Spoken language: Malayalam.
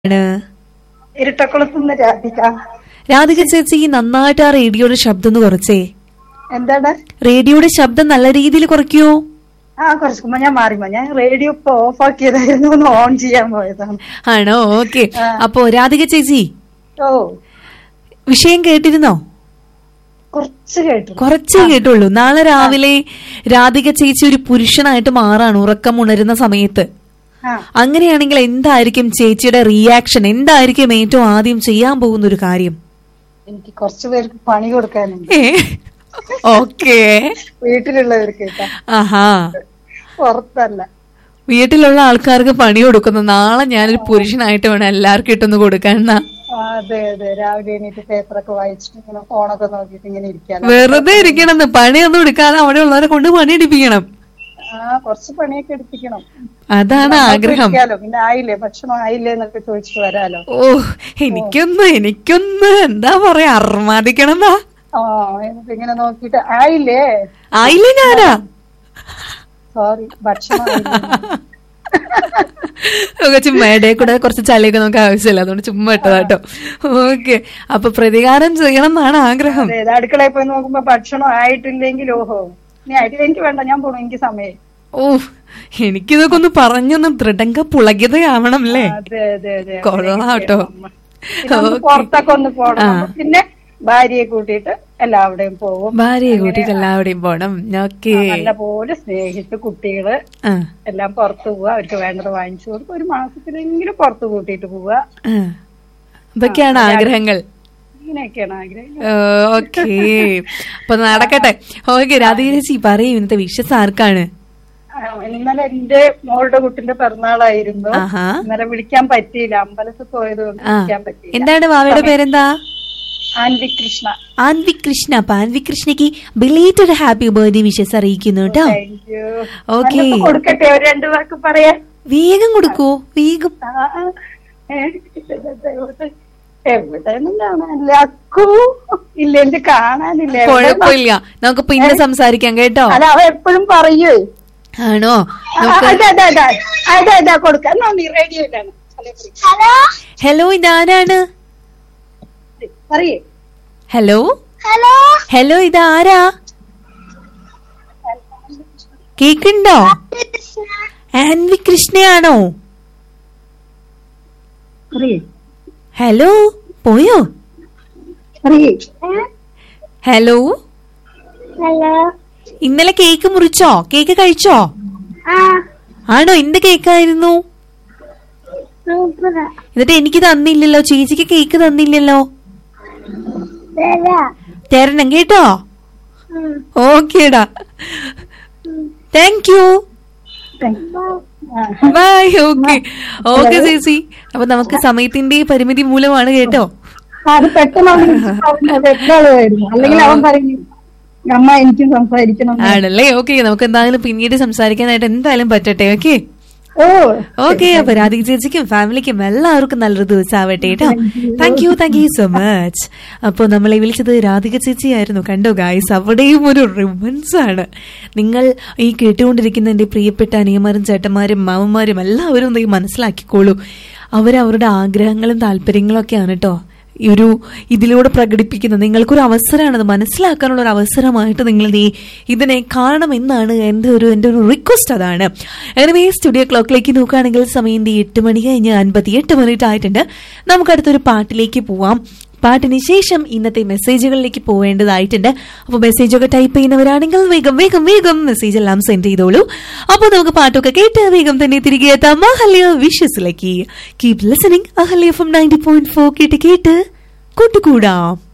ഇരട്ടക്കുളത്തുനിന്ന് രാധിക. രാധിക ചേച്ചി നന്നായിട്ട് ആ റേഡിയോയുടെ ശബ്ദം ഒന്ന് കുറച്ചേ. എന്താണ്? റേഡിയോയുടെ ശബ്ദം നല്ല രീതിയിൽ കുറയ്ക്കോ? കുറച്ചുമ്പോ ഞാൻ മാറിമോ, ഞാൻ റേഡിയോ ഇപ്പൊ ഓഫ് ആക്കിയതായിരുന്നു, ഒന്ന് ഓൺ ചെയ്യാൻ പോയതാണ്. ആണോ? ഓക്കെ. അപ്പോ രാധിക ചേച്ചി വിഷയം കേട്ടിരുന്നോ? കുറച്ച് കേട്ടുള്ളൂ. നാളെ രാവിലെ രാധിക ചേച്ചി ഒരു പുരുഷനായിട്ട് മാറാണ് ഉറക്കം ഉണരുന്ന സമയത്ത്. അങ്ങനെയാണെങ്കിൽ എന്തായിരിക്കും ചേച്ചിയുടെ റിയാക്ഷൻ? എന്തായിരിക്കും ഏറ്റവും ആദ്യം ചെയ്യാൻ പോകുന്ന ഒരു കാര്യം? എനിക്ക് കുറച്ചു പേർക്ക് പണി കൊടുക്കാനുണ്ട്. ഓക്കെ. വീട്ടിലുള്ളവർക്ക്. ആഹാ, പുറത്തല്ല. വീട്ടിലുള്ള ആൾക്കാർക്ക് പണി കൊടുക്കുന്നു. നാളെ ഞാനൊരു പുരുഷനായിട്ട് വേണം എല്ലാവർക്കും ഇട്ടൊന്ന് കൊടുക്കാൻ. അതെ അതെ, രാവിലെ എണീറ്റ് പേപ്പറൊക്കെ വായിച്ചിട്ട് ഇങ്ങനെ ഫോണൊക്കെ നോക്കിട്ട് ഇങ്ങനെ ഇരിക്കാം. വെറുതെ ഇരിക്കണം, പണിയൊന്നും എടുക്കാതെ അവിടെ ഉള്ളവരെ കൊണ്ട് പണി എടുപ്പിക്കണം. കുറച്ച് പണിയൊക്കെ എടുപ്പിക്കണം. അതാണ് ആഗ്രഹം. പിന്നെ ആയില്ലേ, ഭക്ഷണം ആയില്ലേ എന്നൊക്കെ ചോദിച്ചിട്ട് വരാലോ. ഓ, എനിക്കൊന്ന് എന്താ പറയാ, അർമാദിക്കണം. ഇങ്ങനെ നോക്കിട്ട് ആയില്ലേ ഞാനാ സോറി ഭക്ഷണം ചുമ്മാ ഇടയിൽ കൂടെ കുറച്ച് ചളിയൊക്കെ നമുക്ക് ആവശ്യമില്ല, അതുകൊണ്ട് ചുമ്മാ ഇട്ടതാ കേട്ടോ. ഓക്കെ. അപ്പൊ പ്രതികാരം ചെയ്യണം എന്നാണ് ആഗ്രഹം. അടുക്കളയിൽ പോയി നോക്കുമ്പോ ഭക്ഷണം ആയിട്ടില്ലെങ്കിൽ ഓഹോ നീ ആയിട്ടില്ല, എനിക്ക് വേണ്ട, ഞാൻ പോണു, എനിക്ക് സമയം. ഓ, എനിക്കിതൊക്കെ ഒന്ന് പറഞ്ഞൊന്ന് ദൃഢങ്ക പുളകിതയാവണം അല്ലേ? കൊള്ളാം കേട്ടോ. പുറത്തൊക്കെ ഒന്ന് പോകണം. പിന്നെ ഭാര്യയെ കൂട്ടിയിട്ട് എല്ലാവിടെയും പോകും. പോണം. നല്ലപോലെ സ്നേഹിച്ച് കുട്ടികള് എല്ലാം പുറത്തു പോവുക, അവർക്ക് വേണ്ടത് വാങ്ങിച്ചു കൊടുക്കും, ഒരു മാസത്തിലെങ്കിലും പുറത്തു കൂട്ടിയിട്ട് പോവുക. ഇതൊക്കെയാണ് ആഗ്രഹങ്ങൾ. ഇങ്ങനെയൊക്കെയാണ് ആഗ്രഹങ്ങൾ. ഓക്കെ, അപ്പൊ നടക്കട്ടെ. ഓക്കെ, രാധിക ചേച്ചി പറയും, ഇന്നത്തെ വിഷസ് ആർക്കാണ്? ഇന്നലെ എന്റെ മോളുടെ കുട്ടിന്റെ പിറന്നാളായിരുന്നു. ഇന്നലെ വിളിക്കാൻ പറ്റിയില്ല, അമ്പലത്തിൽ പോയത് കൊണ്ട് വിളിക്കാൻ പറ്റിയില്ല. എന്താണ് വാവയുടെ പേരെന്താ? ആൻവി കൃഷ്ണ. ആൻവി കൃഷ്ണ. അപ്പൊ Aanvi കൃഷ്ണയ്ക്ക് belated happy birthday wishes അറിയിക്കുന്നു കേട്ടോ. ഓക്കെ, കൊടുക്കട്ടെ, ഒരു 2 വാക്ക് പറയാ. വേഗം കൊടുക്കൂ, വേഗം. എവിടെയൊന്നും കാണാനില്ല, അക്കു ഇല്ല, എനിക്ക് കാണാനില്ല. കുഴപ്പമില്ല, നമുക്ക് പിന്നെ സംസാരിക്കാം കേട്ടോ. അല്ല, അവ എപ്പോഴും പറയൂ. ആണോ? അതാ കൊടുക്കാൻ റേഡിയോയിലാണ്. ഹലോ, ഇതാരാണ്? ഹലോ ഹലോ, ഇതാരാ? കേക്കുണ്ടോ? ആൻവി കൃഷ്ണയാണോ? ഹലോ, പോയോ? ഹലോ, ഇന്നലെ കേക്ക് മുറിച്ചോ? കേക്ക് കഴിച്ചോ? ആണോ? എന്ത് കേക്കായിരുന്നു? എന്നിട്ട് എനിക്ക് തന്നില്ലല്ലോ, ചേച്ചിക്ക് കേക്ക് തന്നില്ലല്ലോ. തരണം കേട്ടോ. ഓക്കേടാ, thank you, by. Okay okay ചേച്ചി. അപ്പൊ നമുക്ക് സമയത്തിന്റെ പരിമിതി മൂലമാണ് കേട്ടോ. അത് പെട്ടെന്ന് അല്ലെങ്കിൽ അവൻ പറഞ്ഞു അമ്മ എനിക്ക് സംസാരിക്കണം ആണല്ലേ? ഓക്കെ, നമുക്ക് എന്തായാലും പിന്നീട് സംസാരിക്കാനായിട്ട് എന്തായാലും പറ്റട്ടെ. Okay okay. അപ്പൊ രാധിക ചേച്ചിക്കും ഫാമിലിക്കും എല്ലാവർക്കും നല്ലൊരു ദിവസം ആവട്ടെ കേട്ടോ. Thank you so much. അപ്പൊ നമ്മളെ വിളിച്ചത് രാധിക ചേച്ചിയായിരുന്നു. കണ്ടോ ഗായ്സ്, അവിടെയും ഒരു റിവൻസ് ആണ്. നിങ്ങൾ ഈ കേട്ടുകൊണ്ടിരിക്കുന്ന എന്റെ പ്രിയപ്പെട്ട അനിയന്മാരും ചേട്ടന്മാരും മാമന്മാരും എല്ലാവരും മനസ്സിലാക്കിക്കോളൂ. അവരവരുടെ ആഗ്രഹങ്ങളും താല്പര്യങ്ങളും ഒക്കെയാണ് കേട്ടോ ഒരു ഇതിലൂടെ പ്രകടിപ്പിക്കുന്നത്. നിങ്ങൾക്കൊരു അവസരമാണ്, അത് മനസ്സിലാക്കാനുള്ള ഒരു അവസരമായിട്ട് നിങ്ങൾ ഇതിനെ കാണണമെന്നാണ് എൻ്റെ ഒരു റിക്വസ്റ്റ്. അതാണ്. അങ്ങനെ സ്റ്റുഡിയോ ക്ലോക്കിലേക്ക് നോക്കുകയാണെങ്കിൽ സമയം 8 മണി കഴിഞ്ഞ് 58 മിനിറ്റ് ആയിട്ടുണ്ട്. നമുക്ക് അടുത്തൊരു പാട്ടിലേക്ക് പോവാം. പാട്ടിന് ശേഷം ഇന്നത്തെ മെസ്സേജുകളിലേക്ക് പോവേണ്ടതായിട്ടുണ്ട്. അപ്പൊ മെസ്സേജൊക്കെ ടൈപ്പ് ചെയ്യുന്നവരാണെങ്കിൽ വേഗം വേഗം വേഗം മെസ്സേജ് എല്ലാം സെൻഡ് ചെയ്തോളൂ. അപ്പൊ നമുക്ക് പാട്ടൊക്കെ കേട്ട് വേഗം തന്നെ തിരികെ എത്താം Ahalya വിഷസിലേക്ക്. Keep listening. Ahalya FM 90.4 കേട്ട് കൂട്ടുകൂടാം.